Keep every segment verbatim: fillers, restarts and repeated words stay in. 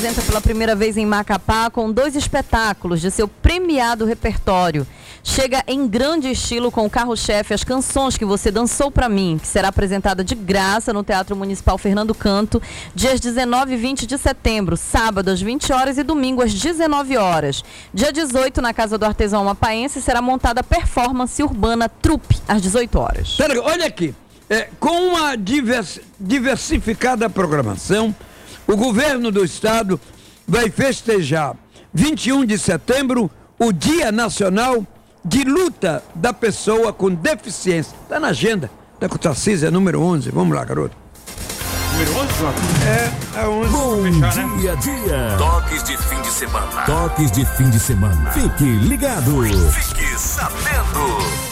Apresenta pela primeira vez em Macapá com dois espetáculos de seu premiado repertório. Chega em grande estilo com o carro-chefe As Canções que Você Dançou Pra Mim, que será apresentada de graça no Teatro Municipal Fernando Canto, dias dezenove e vinte de setembro, sábado às vinte horas e domingo às dezenove horas. Dia dezoito, na Casa do Artesão Amapaense, será montada a performance urbana Trupe, às dezoito horas. Olha aqui, é, com uma divers, diversificada programação, o governo do estado vai festejar vinte e um de setembro o Dia Nacional de Luta da Pessoa com Deficiência. Está na agenda da Tarcísio, é número onze. Vamos lá, garoto. Número onze, João? É, é onze. Bom fechar, né? dia, dia. Toques de fim de semana. Toques de fim de semana. Fique ligado. Fique sabendo.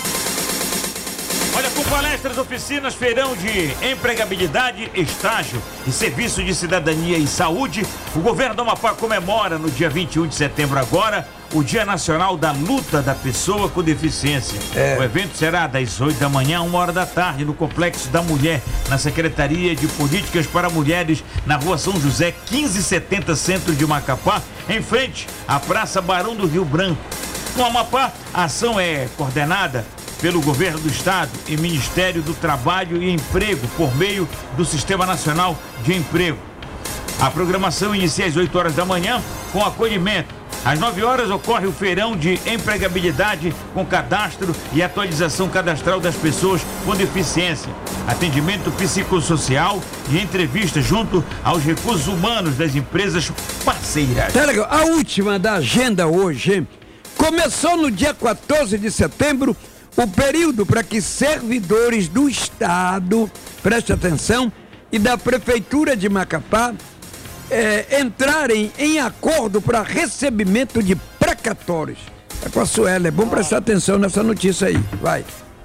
Olha, com palestras, oficinas, feirão de empregabilidade, estágio e serviço de cidadania e saúde, o governo do Amapá comemora no dia vinte e um de setembro agora o Dia Nacional da Luta da Pessoa com Deficiência. É. O evento será das oito da manhã a uma hora da tarde no Complexo da Mulher, na Secretaria de Políticas para Mulheres, na Rua São José, quinze setenta, centro de Macapá, em frente à Praça Barão do Rio Branco. No Amapá, a ação é coordenada pelo Governo do Estado e Ministério do Trabalho e Emprego, por meio do Sistema Nacional de Emprego. A programação inicia às oito horas da manhã com acolhimento. Às nove horas ocorre o feirão de empregabilidade com cadastro e atualização cadastral das pessoas com deficiência, atendimento psicossocial e entrevista junto aos recursos humanos das empresas parceiras. Tá legal. A última da agenda hoje começou no dia quatorze de setembro o período para que servidores do Estado, preste atenção, e da Prefeitura de Macapá é, entrarem em acordo para recebimento de precatórios. É com a Suela, é bom prestar atenção nessa notícia aí. Vai.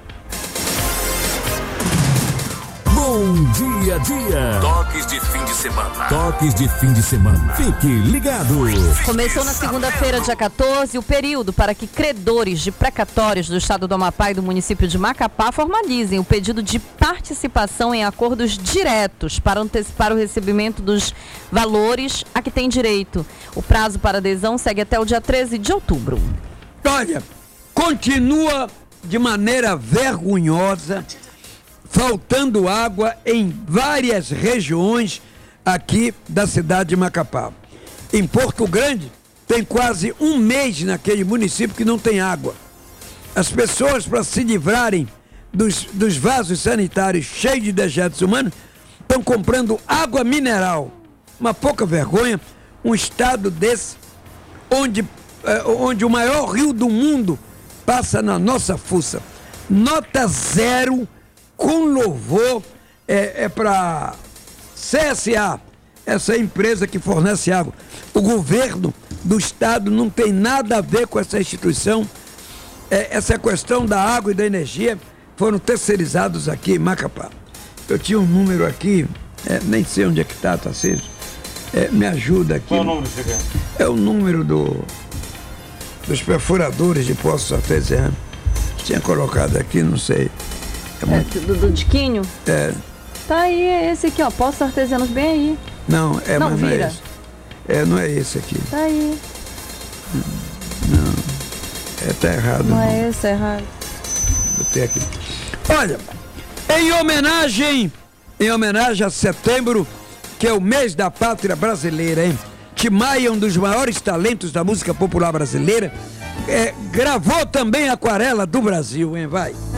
Bom dia, dia. Toques de fim de semana. Toques de fim de semana. Fique ligado. Começou na segunda-feira, dia quatorze, o período para que credores de precatórios do estado do Amapá e do município de Macapá formalizem o pedido de participação em acordos diretos para antecipar o recebimento dos valores a que tem direito. O prazo para adesão segue até o dia treze de outubro. Olha, continua de maneira vergonhosa faltando água em várias regiões aqui da cidade de Macapá. Em Porto Grande, tem quase um mês naquele município que não tem água. As pessoas, para se livrarem dos, dos vasos sanitários cheios de dejetos humanos, estão comprando água mineral. Uma pouca vergonha, um estado desse, onde, eh, onde o maior rio do mundo passa na nossa fuça. Nota zero, com louvor, é, é para C S A, essa empresa que fornece água. O governo do estado não tem nada a ver com essa instituição. É, essa questão da água e da energia foram terceirizados aqui em Macapá. Eu tinha um número aqui, é, nem sei onde é que está, Tarcísio. É, me ajuda aqui. Qual o número que você quer? É o número do, dos perfuradores de poços artesianos. Tinha colocado aqui, não sei. É muito... é, do, do Diquinho? É. Tá aí, é esse aqui, ó. Poços Artesianos bem aí. Não, é, não, mas não vira. é esse. É, não é esse aqui. Tá aí. Não. É, tá errado. Não, não. é esse, é errado. Botei aqui. Olha, em homenagem, em homenagem a setembro, que é o mês da pátria brasileira, hein? Tim Maia, um dos maiores talentos da música popular brasileira, é, gravou também a Aquarela do Brasil, hein? Vai.